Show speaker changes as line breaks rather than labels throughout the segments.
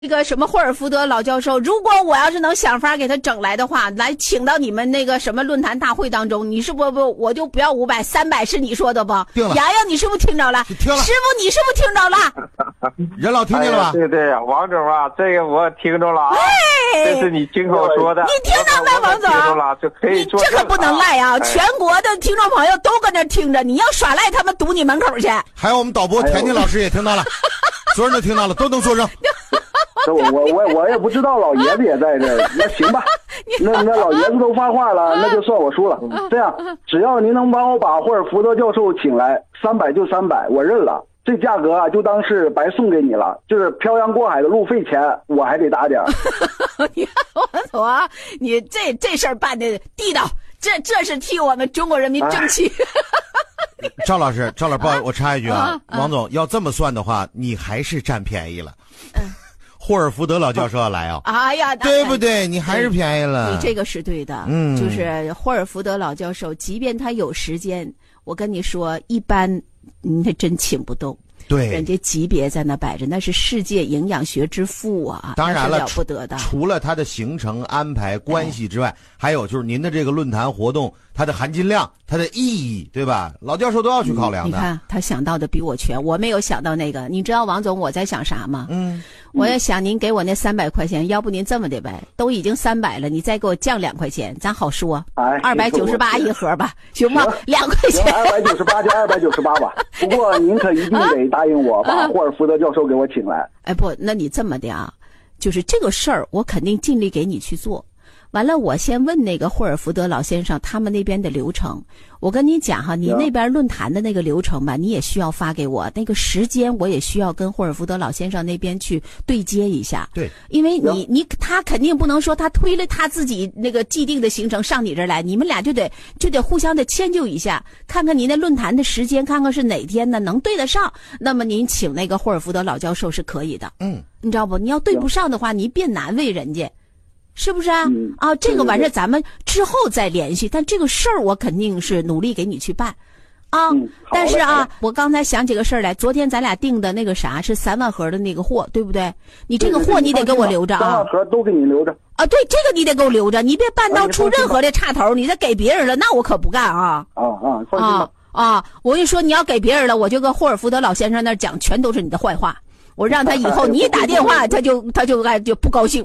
那个什么霍尔福德老教授，如果我要是能想法给他整来的话，来请到你们那个什么论坛大会当中，你是不我就不要500，300是你说的不？
定了。
洋洋，你是不是听着了？
听了。
师傅，你是不是听着了？
任老听见了吧？
对对，王总啊，这个我听着了啊。这是你亲口说的。
你听到没，王总？
听着了，就可以做。
你这可不能赖啊！全国的听众朋友都搁那听着，你要耍赖，他们堵你门口去。
还有我们导播田婷老师也听到了，所有人都听到了，都能作证。
我也不知道，老爷子也在这儿，那行吧，那老爷子都发话了，那就算我输了。这样，只要您能帮我把霍尔福德教授请来，300就300，我认了。这价格啊，就当是白送给你了，就是漂洋过海的路费钱，我还得打点。
你看王总啊，你这事儿办的地道，这是替我们中国人民争气。
赵老师，不好意思，我插一句啊，王总要这么算的话，你还是占便宜了。霍尔福德老教授要来哦，
哎呀，
对不对？你还是便宜了。
你这个是对的，就是霍尔福德老教授，即便他有时间，我跟你说，一般他真请不动。
对，
人家级别在那摆着，那是世界营养学之父啊，
当然了，
了不得的。
除了他的行程安排关系之外，还有就是您的这个论坛活动，它的含金量、它的意义，对吧？老教授都要去考量的。
你看他想到的比我全，我没有想到那个。你知道王总我在想啥吗？我也想您给我那300块钱，要不您这么的呗，都已经300了，你再给我降2块钱，咱好说。298一盒吧，行吗？2块钱。
298就298吧。不过您可一定得答应我，把霍尔福德教授给我请来。
哎不，那你这么的啊，就是这个事儿，我肯定尽力给你去做。完了，我先问那个霍尔福德老先生他们那边的流程。我跟你讲哈，你那边论坛的那个流程吧，你也需要发给我，那个时间我也需要跟霍尔福德老先生那边去对接一下。
对，
因为他肯定不能说他推了他自己那个既定的行程上你这儿来，你们俩就得互相的迁就一下，看看您那论坛的时间，看看是哪天呢能对得上，那么您请那个霍尔福德老教授是可以的。你知道不？你要对不上的话，你别难为人家。是不是啊？这个完事咱们之后再联系。但这个事儿我肯定是努力给你去办，啊。但是啊，我刚才想起个事儿来，昨天咱俩订的那个啥是3万盒的那个货，对不对？你这个货你得给我留着啊。
3万盒都给你留着。
啊，对，这个你得给我留着，你别办到出任何的岔头，你再给别人了，那我可不干啊。
放心吧。
我跟你说，你要给别人了，我就跟霍尔福德老先生那儿讲，全都是你的坏话。我让他以后你一打电话，他就不高兴。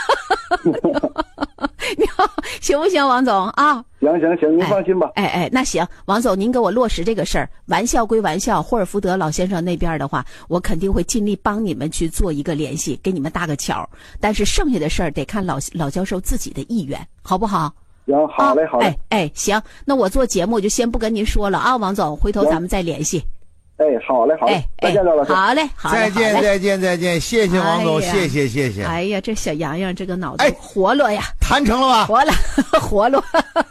行不行，王总啊？
行，您放心吧。
那行，王总，您给我落实这个事儿。玩笑归玩笑，霍尔福德老先生那边的话，我肯定会尽力帮你们去做一个联系，给你们搭个桥。但是剩下的事儿得看老教授自己的意愿，好不好？
行，好嘞，好嘞。
行，那我做节目我就先不跟您说了啊，王总，回头咱们再联系。
好嘞，再见，赵老师。
好嘞，
再见，谢谢王总，谢谢。
哎呀，这小洋洋这个脑子活络呀，
谈成了吧？
活络。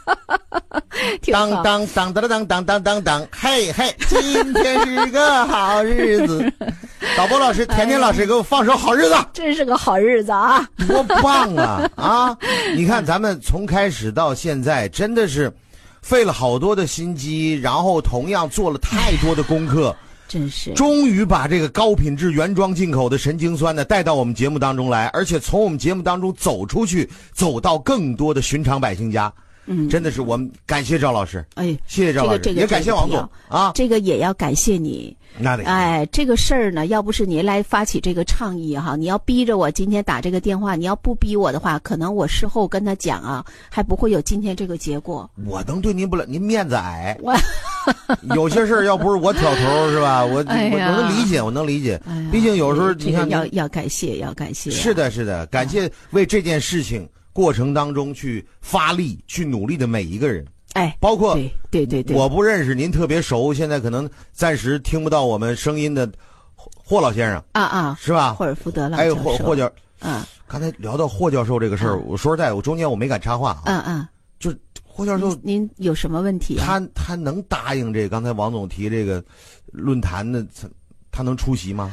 当，嘿，今天是个好日子。导播老师、甜甜老师给我放首好日子，
真是个好日子啊！
多棒啊！你看咱们从开始到现在，真的是费了好多的心机，然后同样做了太多的功课，
真是
终于把这个高品质原装进口的神经酸呢带到我们节目当中来，而且从我们节目当中走出去，走到更多的寻常百姓家。真的是我们感谢赵老师，谢谢赵老师，也感谢王总啊，
这个也要感谢你。
那得
这个事儿呢，要不是你来发起这个倡议哈，你要逼着我今天打这个电话，你要不逼我的话，可能我事后跟他讲啊，还不会有今天这个结果。
我能对您不了，您面子矮，有些事儿要不是我挑头是吧？我能理解，毕竟有时候你看
要感谢，
是的，感谢为这件事情过程当中去发力、去努力的每一个人。包括
对，
我不认识您特别熟，现在可能暂时听不到我们声音的霍老先生是吧？
霍尔福德老教授。
霍教刚才聊到霍教授这个事儿，我说实在，我中间我没敢插话就是霍教授，
您有什么问题啊？
他能答应这个？刚才王总提这个论坛的，他能出席吗？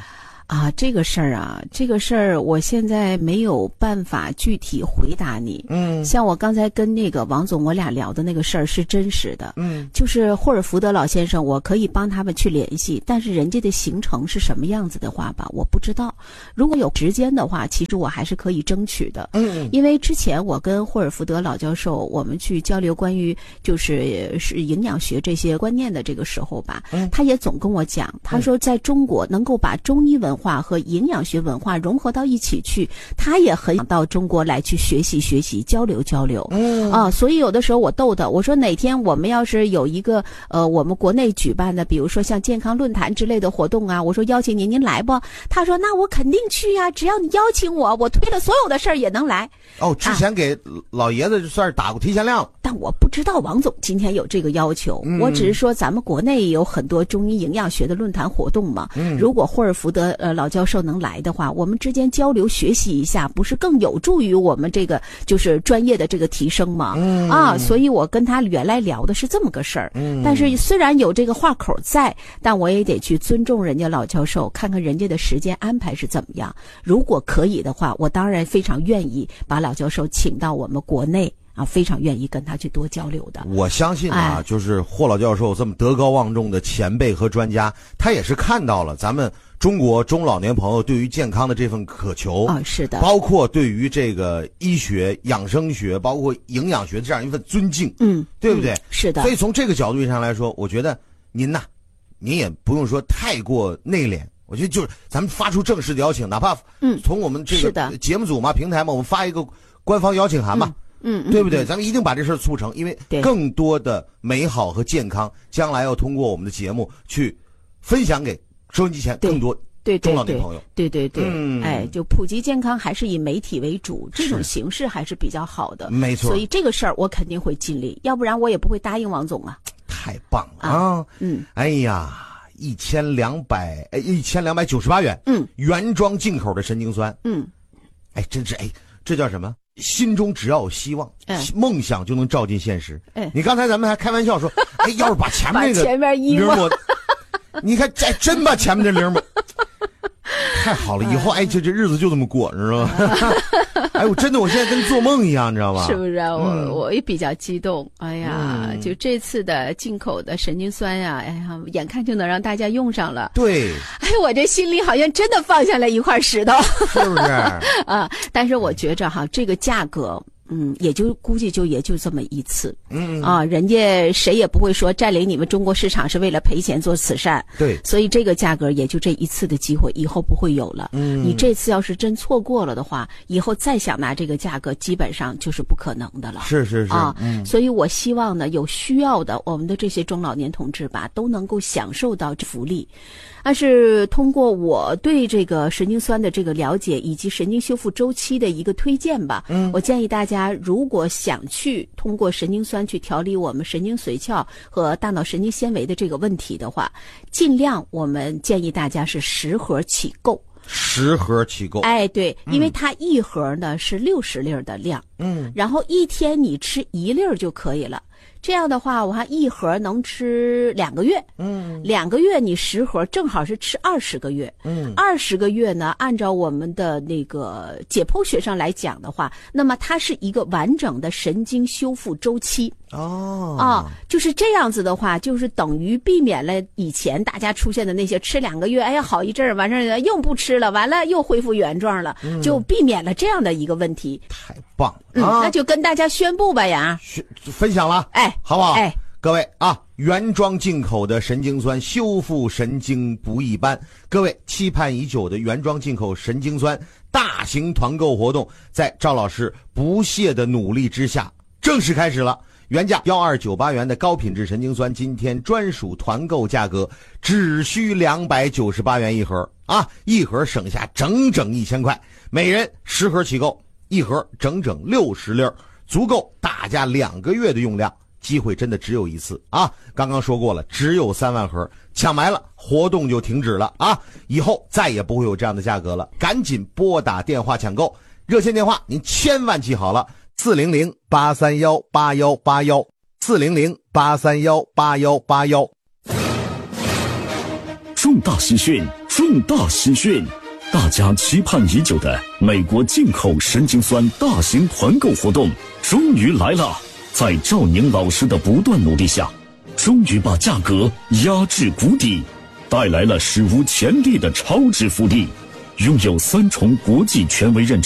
啊，这个事儿我现在没有办法具体回答你。像我刚才跟那个王总我俩聊的那个事儿是真实的。就是霍尔福德老先生，我可以帮他们去联系，但是人家的行程是什么样子的话吧，我不知道。如果有时间的话，其实我还是可以争取的。因为之前我跟霍尔福德老教授我们去交流关于就是营养学这些观念的这个时候吧，他也总跟我讲，他说在中国能够把中医文化和营养学文化融合到一起去，他也很想到中国来去学习学习，交流交流。所以有的时候我逗他，我说哪天我们要是有一个我们国内举办的，比如说像健康论坛之类的活动啊，我说邀请您来不？他说那我肯定去呀，只要你邀请我推了所有的事儿也能来。
之前给老爷子就算是打过提前量了。
但我不知道王总今天有这个要求，我只是说咱们国内有很多中医营养学的论坛活动嘛。如果霍尔福德老教授能来的话，我们之间交流学习一下，不是更有助于我们这个就是专业的这个提升吗？所以我跟他原来聊的是这么个事儿。但是虽然有这个话口在，但我也得去尊重人家老教授，看看人家的时间安排是怎么样。如果可以的话，我当然非常愿意把老教授请到我们国内。非常愿意跟他去多交流的。我相信
就是霍老教授这么德高望重的前辈和专家，他也是看到了咱们中国中老年朋友对于健康的这份渴求。是的。包括对于这个医学、养生学，包括营养学这样一份尊敬。对不对？是的。所以从这个角度上来说，我觉得您也不用说太过内敛。我觉得就是咱们发出正式的邀请，哪怕从我们这个节目组嘛、平台嘛，我们发一个官方邀请函嘛。对不对？咱们一定把这事儿促成，因为更多的美好和健康，将来要通过我们的节目去分享给收音机前更多中老年朋友。对，就普及健康还是以媒体为主，这种形式还是比较好的。没错。所以这个事儿我肯定会尽力，要不然我也不会答应王总啊。太棒了啊！哎呀，1298元，原装进口的神经酸，真是这叫什么？心中只要有希望，梦想就能照进现实。你刚才咱们还开玩笑说，要是把前面那个铃抹，你看真把前面这铃抹，太好了，以后这日子就这么过，你知道吗？我真的我现在跟做梦一样，你知道吗？是不是啊？我也比较激动。就这次的进口的神经酸呀，眼看就能让大家用上了。对。我这心里好像真的放下了一块石头，是不是？但是我觉着这个价格。也就估计也就这么一次。人家谁也不会说占领你们中国市场是为了赔钱做慈善。对，所以这个价格也就这一次的机会，以后不会有了。你这次要是真错过了的话，以后再想拿这个价格，基本上就是不可能的了。是所以我希望呢，有需要的我们的这些中老年同志吧，都能够享受到这福利。但是通过我对这个神经酸的这个了解，以及神经修复周期的一个推荐吧，我建议大家如果想去通过神经酸去调理我们神经髓鞘和大脑神经纤维的这个问题的话，尽量我们建议大家是10盒起购。10盒起购。对，因为它一盒呢是60粒的量，然后一天你吃1粒就可以了。这样的话，我看一盒能吃2个月，2个月你10盒正好是吃20个月，20个月呢，按照我们的那个解剖学上来讲的话，那么它是一个完整的神经修复周期。就是这样子的话，就是等于避免了以前大家出现的那些吃2个月，好一阵儿，完事儿又不吃了，完了又恢复原状了，就避免了这样的一个问题。太棒了！那就跟大家宣布吧呀，分享了，好不好？各位原装进口的神经酸修复神经不一般，各位期盼已久的原装进口神经酸大型团购活动，在赵老师不懈的努力之下正式开始了。原价1298元的高品质神经酸，今天专属团购价格只需298元一盒一盒省下整整1000块，每人10盒起购，一盒整整60粒，足够大家2个月的用量。机会真的只有一次刚刚说过了，只有3万盒，抢没了活动就停止了以后再也不会有这样的价格了，赶紧拨打电话抢购，热线电话您千万记好了，400-831-8181，400-831-8181。
重大喜讯， 重大喜讯，大家期盼已久的美国进口神经酸大型团购活动终于来了！在赵宁老师的不断努力下，终于把价格压至谷底，带来了史无前例的超值福利，拥有3重国际权威认证。